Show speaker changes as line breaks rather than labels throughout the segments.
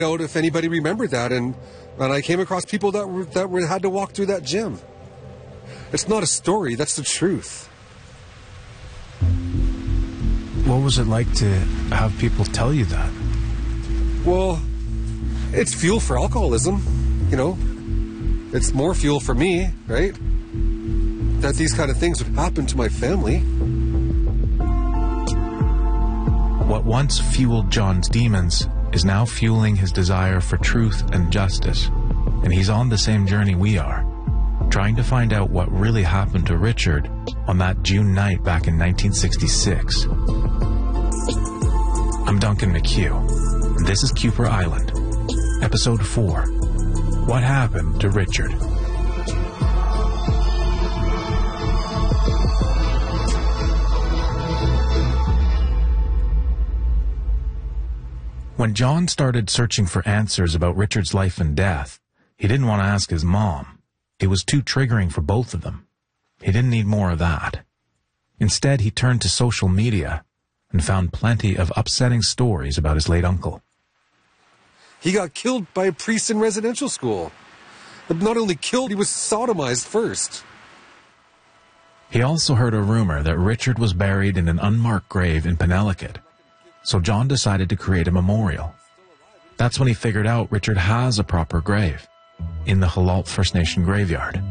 out if anybody remembered that, and I came across people that had to walk through that gym. It's not a story, that's the truth.
What was it like to have people tell you that?
Well, it's fuel for alcoholism, you know. It's more fuel for me, right? That these kind of things would happen to my family.
What once fueled John's demons is now fueling his desire for truth and justice. And he's on the same journey we are, trying to find out what really happened to Richard on that June night back in 1966. I'm Duncan McHugh, and this is Kuper Island, Episode 4, What Happened to Richard? When John started searching for answers about Richard's life and death, he didn't want to ask his mom. It was too triggering for both of them. He didn't need more of that. Instead, he turned to social media and found plenty of upsetting stories about his late uncle.
He got killed by a priest in residential school. But not only killed, he was sodomized first.
He also heard a rumor that Richard was buried in an unmarked grave in Penelakut. So John decided to create a memorial. That's when he figured out Richard has a proper grave, in the Halalt First Nation graveyard.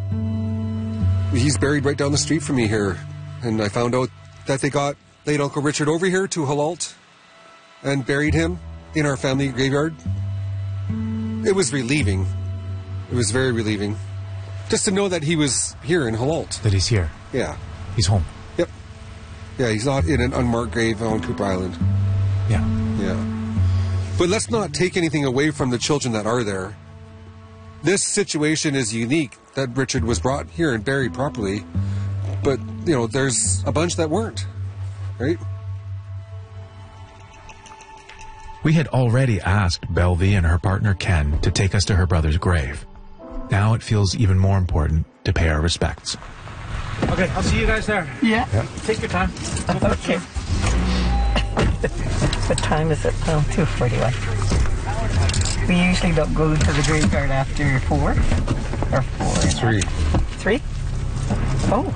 He's buried right down the street from me here, and I found out that they got late Uncle Richard over here to Halalt and buried him in our family graveyard. It was relieving. It was very relieving. Just to know that he was here in Halalt.
That he's here?
Yeah.
He's home?
Yep. Yeah, he's not in an unmarked grave on Kuper Island.
Yeah.
Yeah. But let's not take anything away from the children that are there. This situation is unique that Richard was brought here and buried properly. But, you know, there's a bunch that weren't, right?
We had already asked Belvie and her partner Ken to take us to her brother's grave. Now it feels even more important to pay our respects.
Okay, I'll see you guys there.
Yeah.
Take your time.
Okay. What time is it now? 2:41. We usually don't go to the graveyard after 4 or 4.
3.
3? Oh.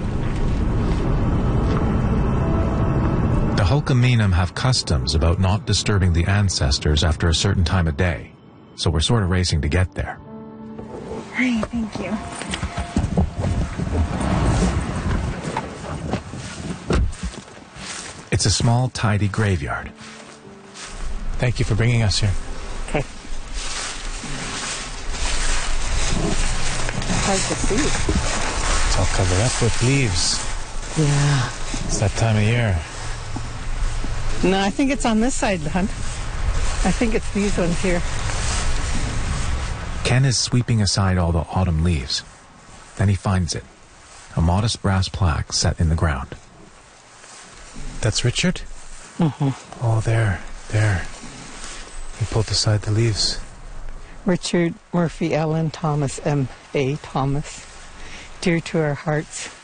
The Hulkaminam have customs about not disturbing the ancestors after a certain time of day, so we're sort of racing to get there.
Hi, thank you.
It's a small, tidy graveyard. Thank you for bringing us here.
Okay. Hard to see.
It's all covered up with leaves.
Yeah.
It's that time of year.
No, I think it's on this side, hon. I think it's these ones here.
Ken is sweeping aside all the autumn leaves. Then he finds it. A modest brass plaque set in the ground. That's Richard?
Mm-hmm.
Oh, there. He pulled aside the leaves.
Richard Murphy Allen Thomas, M.A. Thomas. Dear to our hearts,